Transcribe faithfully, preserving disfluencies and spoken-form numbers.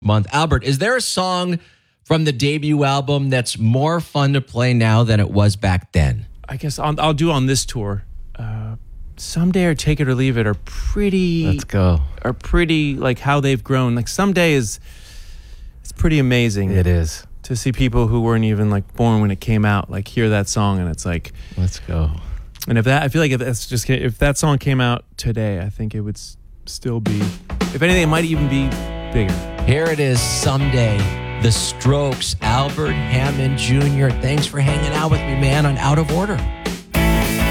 month. Albert, is there a song from the debut album that's more fun to play now than it was back then? I guess I'll, I'll do on this tour. Uh, Someday or Take It or Leave It are pretty. Let's go. Are pretty like how they've grown. Like Someday is, it's pretty amazing. It is. To see people who weren't even like born when it came out, like hear that song and it's like, let's go. And if that, I feel like if that's just if that song came out today, I think it would s- still be. If anything, it might even be bigger. Here it is, Someday. The Strokes, Albert Hammond Junior Thanks for hanging out with me, man, on Out of Order.